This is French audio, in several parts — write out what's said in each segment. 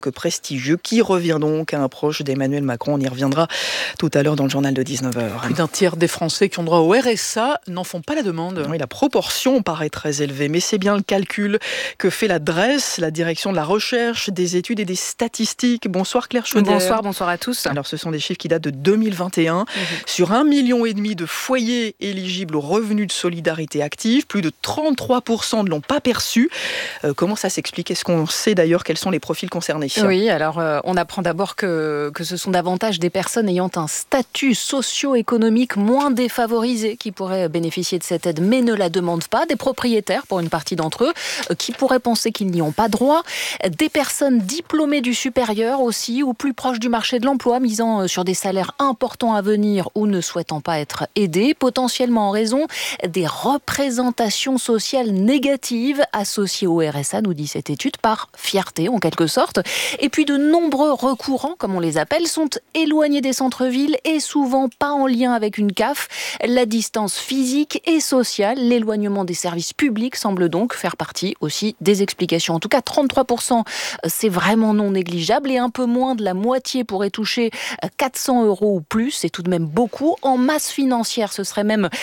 prestigieux qui revient donc à un proche d'Emmanuel Macron. On y reviendra tout à l'heure dans le journal de 19h. Plus d'un tiers des Français qui ont droit au RSA n'en font pas la demande. Oui, la proportion paraît très élevée, mais c'est bien le calcul que fait la DREES, la Direction de la Recherche, des Études et des Statistiques. Bonsoir Claire Chaudière. Bonsoir à tous. Alors ce sont des chiffres qui datent de 2021. Sur 1,5 million de foyers éligibles au revenu de solidarité active, plus de 33% ne l'ont pas perçu. Comment ça s'explique ? Est-ce qu'on sait d'ailleurs quels sont les profils concernés ? Oui, alors on apprend d'abord que ce sont davantage des personnes ayant un statut socio-économique moins défavorisé qui pourraient bénéficier de cette aide mais ne la demandent pas. Des propriétaires pour une partie d'entre eux qui pourraient penser qu'ils n'y ont pas droit. Des personnes diplômées du supérieur aussi ou plus proches du marché de l'emploi, misant sur des salaires importants à venir ou ne souhaitant pas être aidés, potentiellement en raison des représentations sociales négatives associées au RSA, nous dit cette étude, par fierté en quelque sorte. Et puis de nombreux recourants, comme on les appelle, sont éloignés des centres-villes et souvent pas en lien avec une CAF. La distance physique et sociale, l'éloignement des services publics semble donc faire partie aussi des explications. En tout cas, 33%, c'est vraiment non négligeable et un peu moins de la moitié pourrait toucher 400 € ou plus. C'est tout de même beaucoup. En masse financière, ce serait même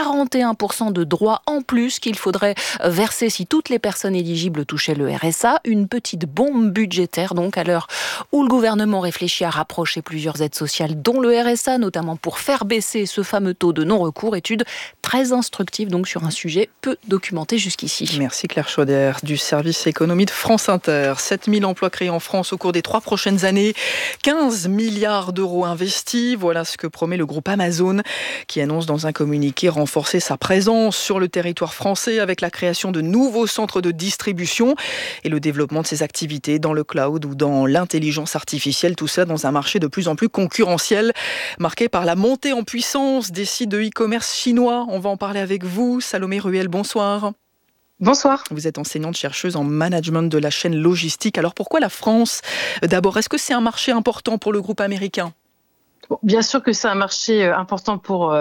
41% de droits en plus qu'il faudrait verser si toutes les personnes éligibles touchaient le RSA. Une petite bombe budgétaire donc à l'heure où le gouvernement réfléchit à rapprocher plusieurs aides sociales dont le RSA, notamment pour faire baisser ce fameux taux de non-recours. Étude très instructive donc sur un sujet peu documenté jusqu'ici. Merci Claire Chaudière du service économie de France Inter. 7000 emplois créés en France au cours des 3 prochaines années, 15 milliards d'euros investis. Voilà ce que promet le groupe Amazon qui annonce dans un communiqué renforcer sa présence sur le territoire français avec la création de nouveaux centres de distribution et le développement de ses activités dans le cloud ou dans l'intelligence artificielle. Tout ça dans un marché de plus en plus concurrentiel, marqué par la montée en puissance des sites de e-commerce chinois. On va en parler avec vous. Salomé Ruel, bonsoir. Bonsoir. Vous êtes enseignante-chercheuse en management de la chaîne logistique. Alors pourquoi la France ? D'abord, est-ce que c'est un marché important pour le groupe américain ? Bien sûr que c'est un marché important pour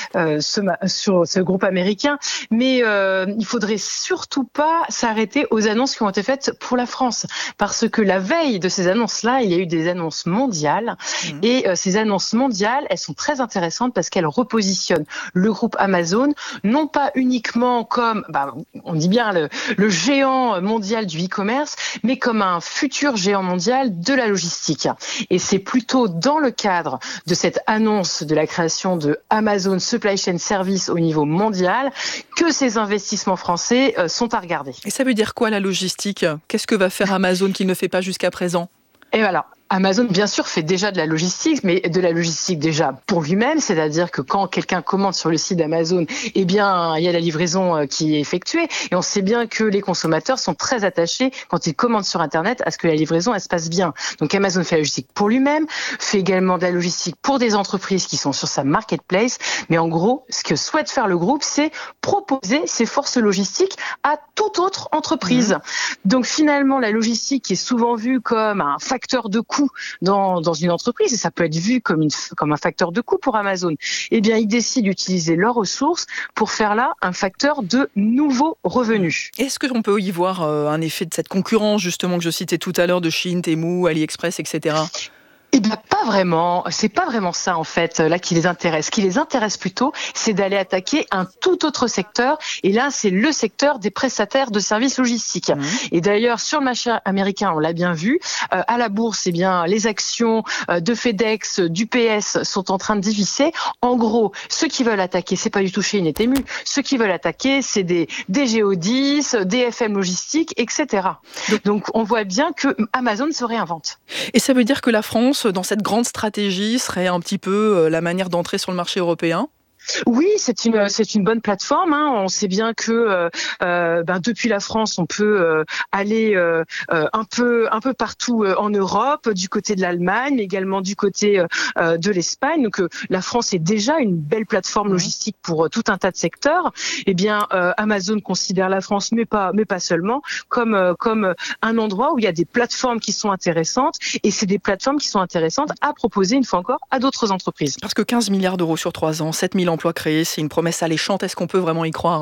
ce groupe américain, mais il faudrait surtout pas s'arrêter aux annonces qui ont été faites pour la France, parce que la veille de ces annonces-là, il y a eu des annonces mondiales, et ces annonces mondiales, elles sont très intéressantes parce qu'elles repositionnent le groupe Amazon, non pas uniquement comme, on dit bien le géant mondial du e-commerce, mais comme un futur géant mondial de la logistique. Et c'est plutôt dans le cadre de cette annonce de la création de Amazon Supply Chain Service au niveau mondial que ces investissements français sont à regarder. Et ça veut dire quoi la logistique ? Qu'est-ce que va faire Amazon qu'il ne fait pas jusqu'à présent ? Et voilà. Amazon, bien sûr, fait déjà de la logistique, mais de la logistique déjà pour lui-même, c'est-à-dire que quand quelqu'un commande sur le site d'Amazon, eh bien, il y a la livraison qui est effectuée. Et on sait bien que les consommateurs sont très attachés, quand ils commandent sur Internet, à ce que la livraison, elle se passe bien. Donc Amazon fait la logistique pour lui-même, fait également de la logistique pour des entreprises qui sont sur sa marketplace. Mais en gros, ce que souhaite faire le groupe, c'est proposer ses forces logistiques à toute autre entreprise. Donc finalement, la logistique est souvent vue comme un facteur de coût dans une entreprise, et ça peut être vu comme un facteur de coût pour Amazon. Eh bien, ils décident d'utiliser leurs ressources pour faire là un facteur de nouveaux revenus. Est-ce qu'on peut y voir un effet de cette concurrence, justement, que je citais tout à l'heure, de Shein, Temu, AliExpress, etc. Eh bien, pas vraiment. C'est pas vraiment ça, en fait, là, qui les intéresse. Ce qui les intéresse plutôt, c'est d'aller attaquer un tout autre secteur. Et là, c'est le secteur des prestataires de services logistiques. Et d'ailleurs, sur le marché américain, on l'a bien vu, à la bourse, eh bien, les actions de FedEx, d'UPS sont en train de dévisser. En gros, ceux qui veulent attaquer, c'est pas du tout Shein et Temu. Ceux qui veulent attaquer, c'est des Géodis, des FM Logistique, etc. Donc, on voit bien que Amazon se réinvente. Et ça veut dire que la France, dans cette grande stratégie, serait un petit peu la manière d'entrer sur le marché européen ? Oui, c'est une bonne plateforme. On sait bien que depuis la France, on peut aller un peu partout en Europe, du côté de l'Allemagne, mais également du côté de l'Espagne. Donc la France est déjà une belle plateforme logistique pour tout un tas de secteurs. Eh bien, Amazon considère la France, mais pas seulement, comme un endroit où il y a des plateformes qui sont intéressantes, et c'est des plateformes qui sont intéressantes à proposer une fois encore à d'autres entreprises. Parce que 15 milliards d'euros sur 3 ans, 7000 emplois créés, c'est une promesse alléchante. Est-ce qu'on peut vraiment y croire ?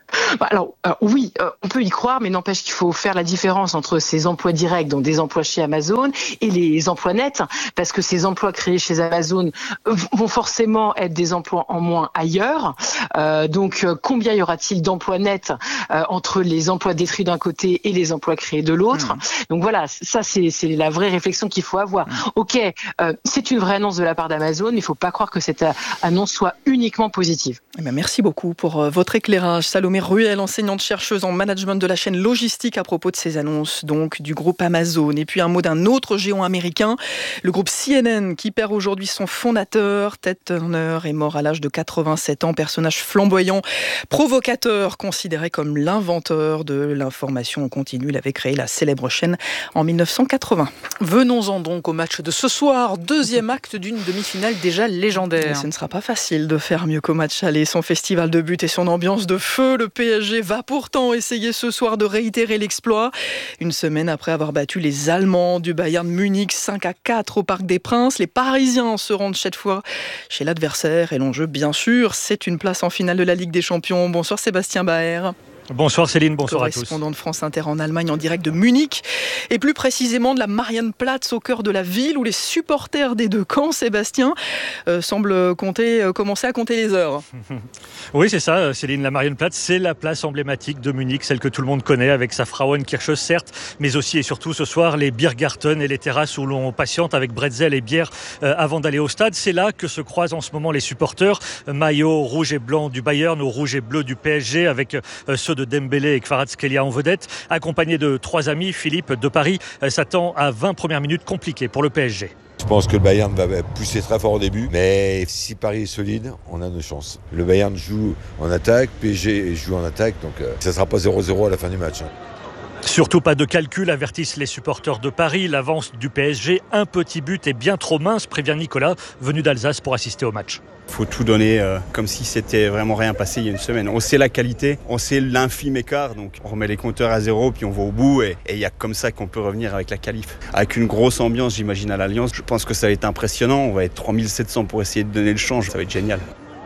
Alors oui, on peut y croire, mais n'empêche qu'il faut faire la différence entre ces emplois directs, donc des emplois chez Amazon, et les emplois nets, parce que ces emplois créés chez Amazon vont forcément être des emplois en moins ailleurs. Donc combien y aura-t-il d'emplois nets entre les emplois détruits d'un côté et les emplois créés de l'autre? Donc voilà, ça c'est la vraie réflexion qu'il faut avoir. Ok, c'est une vraie annonce de la part d'Amazon, il ne faut pas croire que cette annonce soit uniquement positive. Eh bien, merci beaucoup pour votre éclairage. Salomé Ruel, enseignante-chercheuse en management de la chaîne logistique à propos de ces annonces donc du groupe Amazon. Et puis un mot d'un autre géant américain, le groupe CNN, qui perd aujourd'hui son fondateur. Ted Turner est mort à l'âge de 87 ans, personnage flamboyant, provocateur, considéré comme l'inventeur de l'information en continu. Il avait créé la célèbre chaîne en 1980. Venons-en donc au match de ce soir, deuxième acte d'une demi-finale déjà légendaire. Et ce ne sera pas facile de faire mieux qu'au match aller. Son festival de buts et son ambiance de feu, le PSG va pourtant essayer ce soir de réitérer l'exploit. Une semaine après avoir battu les Allemands du Bayern Munich 5-4 au Parc des Princes, les Parisiens se rendent cette fois chez l'adversaire. Et l'enjeu, bien sûr, c'est une place en finale de la Ligue des Champions. Bonsoir Sébastien Baer. Bonsoir Céline, bonsoir à tous. Correspondant de France Inter en Allemagne, en direct de Munich, et plus précisément de la Marianneplatz, au cœur de la ville, où les supporters des deux camps, Sébastien, semblent commencer à compter les heures. Oui, c'est ça, Céline. La Marianneplatz, c'est la place emblématique de Munich, celle que tout le monde connaît, avec sa Frauenkirche, certes, mais aussi et surtout ce soir, les Biergarten et les terrasses où l'on patiente avec bretzel et bière avant d'aller au stade. C'est là que se croisent en ce moment les supporters, maillot rouge et blanc du Bayern, au rouge et bleu du PSG, avec ceux de Dembélé et Kvaratskhelia en vedette, accompagné de trois amis. Philippe de Paris s'attend à 20 premières minutes compliquées pour le PSG. Je pense que le Bayern va pousser très fort au début, mais si Paris est solide, on a nos chances. Le Bayern joue en attaque, PSG joue en attaque, donc ça ne sera pas 0-0 à la fin du match. Surtout pas de calcul, avertissent les supporters de Paris. L'avance du PSG, un petit but est bien trop mince, prévient Nicolas, venu d'Alsace pour assister au match. Il faut tout donner comme si c'était vraiment rien passé il y a une semaine. On sait la qualité, on sait l'infime écart, donc on remet les compteurs à zéro, puis on va au bout, et il y a comme ça qu'on peut revenir avec la qualif. Avec une grosse ambiance, j'imagine, à l'Alliance, je pense que ça va être impressionnant. On va être 3700 pour essayer de donner le change, ça va être génial.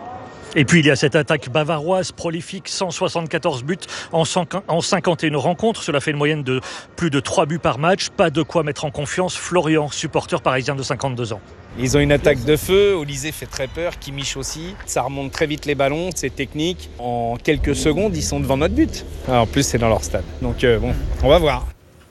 Et puis il y a cette attaque bavaroise prolifique, 174 buts en 51 rencontres. Cela fait une moyenne de plus de 3 buts par match. Pas de quoi mettre en confiance Florian, supporter parisien de 52 ans. Ils ont une attaque de feu, Olysée fait très peur, Kimmich aussi. Ça remonte très vite les ballons, c'est technique. En quelques secondes, ils sont devant notre but. En plus, c'est dans leur stade. Donc on va voir.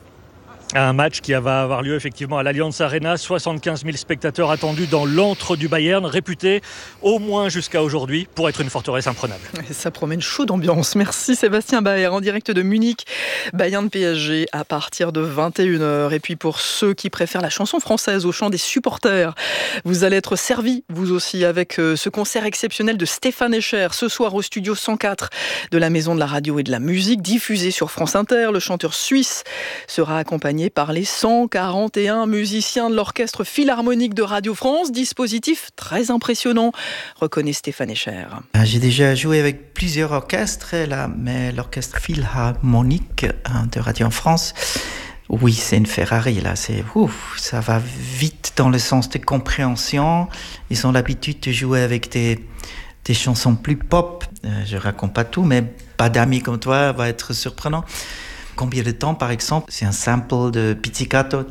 Un match qui va avoir lieu effectivement à l'Allianz Arena. 75 000 spectateurs attendus dans l'antre du Bayern, réputé au moins jusqu'à aujourd'hui pour être une forteresse imprenable. Et ça promet une chaude ambiance. Merci Sébastien Baer, en direct de Munich. Bayern PSG à partir de 21h. Et puis pour ceux qui préfèrent la chanson française au chant des supporters, vous allez être servis vous aussi avec ce concert exceptionnel de Stéphane Escher ce soir au studio 104 de la Maison de la Radio et de la Musique, diffusé sur France Inter. Le chanteur suisse sera accompagné par les 141 musiciens de l'Orchestre Philharmonique de Radio France. Dispositif très impressionnant, reconnaît Stéphane Escher. J'ai déjà joué avec plusieurs orchestres, là, mais l'Orchestre Philharmonique de Radio France, oui, c'est une Ferrari, là. Ça va vite dans le sens de compréhension. Ils ont l'habitude de jouer avec des chansons plus pop. Je raconte pas tout, mais Pas d'amis comme toi va être surprenant. Combien de temps, par exemple, c'est un sample de Pizzicato.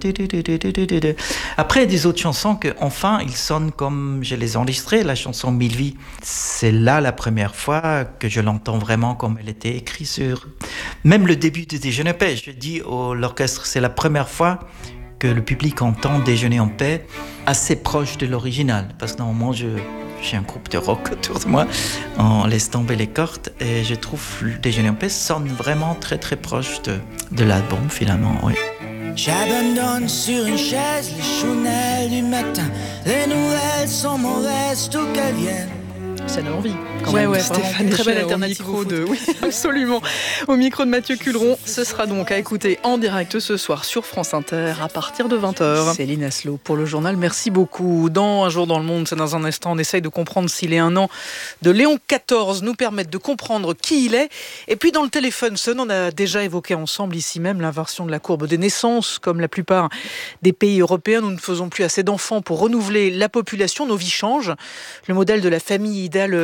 Après, des autres chansons que, enfin, ils sonnent comme je les ai enregistrées. La chanson Mille vies, c'est là la première fois que je l'entends vraiment comme elle était écrite sur... Même le début de Déjeuner en paix, je dis à l'orchestre, c'est la première fois que le public entend Déjeuner en paix assez proche de l'original. Parce que normalement, j'ai un groupe de rock autour de moi, on laisse tomber les cordes et je trouve le Déjeuner en paix sonne vraiment très très proche de l'album finalement. Oui. J'abandonne sur une chaise les chounelles du matin. Les nouvelles sont mauvaises, tout qu'elles viennent. Ça donne envie. Quand même, Stéphane, très belle alternative au micro oui, absolument. Au micro de Mathieu Culeron, ce sera donc à écouter en direct ce soir sur France Inter à partir de 20h. Céline Aslo pour le journal, merci beaucoup. Dans Un jour dans le monde, c'est dans un instant, on essaye de comprendre si les 1 an de Léon XIV nous permettent de comprendre qui il est. Et puis dans le téléphone sonne, on a déjà évoqué ensemble ici même l'inversion de la courbe des naissances. Comme la plupart des pays européens, nous ne faisons plus assez d'enfants pour renouveler la population. Nos vies changent. Le modèle de la famille idéale aussi.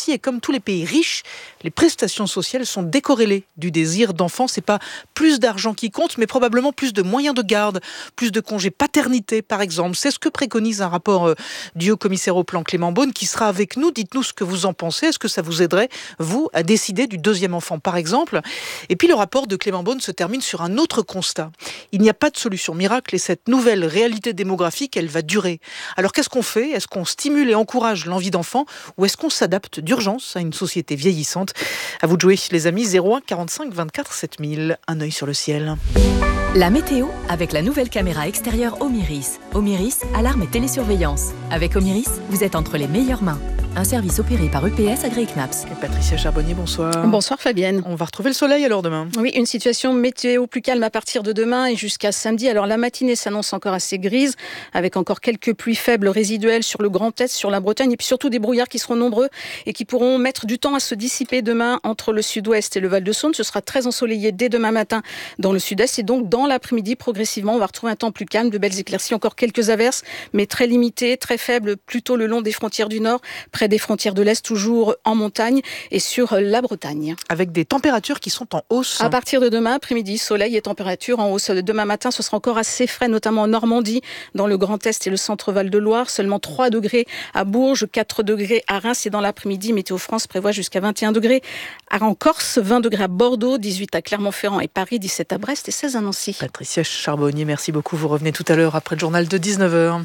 Russie et comme tous les pays riches, les prestations sociales sont décorrélées du désir d'enfant. C'est pas plus d'argent qui compte, mais probablement plus de moyens de garde, plus de congés paternité, par exemple. C'est ce que préconise un rapport du haut-commissaire au plan Clément Beaune qui sera avec nous. Dites-nous ce que vous en pensez. Est-ce que ça vous aiderait, vous, à décider du deuxième enfant, par exemple? Et puis le rapport de Clément Beaune se termine sur un autre constat. Il n'y a pas de solution miracle et cette nouvelle réalité démographique, elle va durer. Alors qu'est-ce qu'on fait? Est-ce qu'on stimule et encourage l'envie d'enfant ou est-ce qu'on s'adapte d'urgence à une société vieillissante? À vous de jouer, les amis. 01 45 24 7000. Un œil sur le ciel. La météo avec la nouvelle caméra extérieure Omiris. Omiris, alarme et télésurveillance. Avec Omiris, vous êtes entre les meilleures mains. Un service opéré par UPS agréé CNAPS. Et Patricia Charbonnier, bonsoir. Bonsoir Fabienne. On va retrouver le soleil alors demain. Oui, une situation météo plus calme à partir de demain et jusqu'à samedi. Alors la matinée s'annonce encore assez grise, avec encore quelques pluies faibles résiduelles sur le Grand Est, sur la Bretagne, et puis surtout des brouillards qui seront nombreux et qui pourront mettre du temps à se dissiper demain entre le sud-ouest et le Val-de-Saône. Ce sera très ensoleillé dès demain matin dans le sud-est et donc dans l'après-midi, progressivement, on va retrouver un temps plus calme, de belles éclaircies, encore quelques averses, mais très limitées, très faibles, plutôt le long des frontières du Nord, près des frontières de l'Est, toujours en montagne et sur la Bretagne. Avec des températures qui sont en hausse. À partir de demain, après-midi, soleil et température en hausse. Demain matin, ce sera encore assez frais, notamment en Normandie, dans le Grand Est et le centre Val-de-Loire. Seulement 3 degrés à Bourges, 4 degrés à Reims. Et dans l'après-midi, Météo France prévoit jusqu'à 21 degrés en Corse, 20 degrés à Bordeaux, 18 à Clermont-Ferrand et Paris, 17 à Brest et 16 à Nancy. Patricia Charbonnier, merci beaucoup. Vous revenez tout à l'heure après le journal de 19h.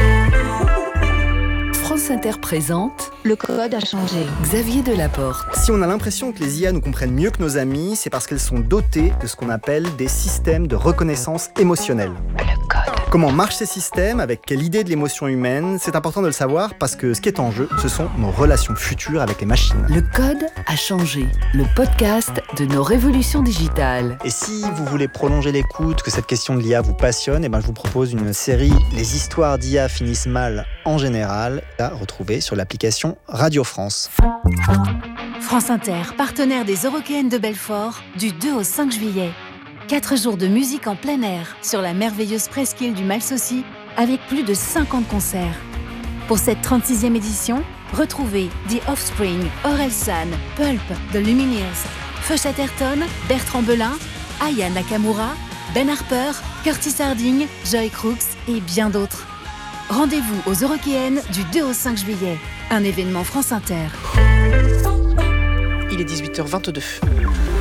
France Inter présente Le code a changé. Xavier Delaporte. Si on a l'impression que les IA nous comprennent mieux que nos amis, c'est parce qu'elles sont dotées de ce qu'on appelle des systèmes de reconnaissance émotionnelle. Le code. Comment marchent ces systèmes, avec quelle idée de l'émotion humaine, c'est important de le savoir parce que ce qui est en jeu, ce sont nos relations futures avec les machines. Le code a changé. Le podcast de nos révolutions digitales. Et si vous voulez prolonger l'écoute, que cette question de l'IA vous passionne, je vous propose une série Les histoires d'IA finissent mal en général, à retrouver sur l'application Radio France. France Inter, partenaire des Eurockéennes de Belfort, du 2 au 5 juillet. 4 jours de musique en plein air sur la merveilleuse presqu'île du Malsaucy, avec plus de 50 concerts. Pour cette 36e édition, retrouvez The Offspring, Orelsan, Pulp, The Lumineers, Feu Chatterton, Bertrand Belin, Aya Nakamura, Ben Harper, Curtis Harding, Joy Crooks et bien d'autres. Rendez-vous aux Eurockéennes du 2 au 5 juillet. Un événement France Inter. Il est 18h22.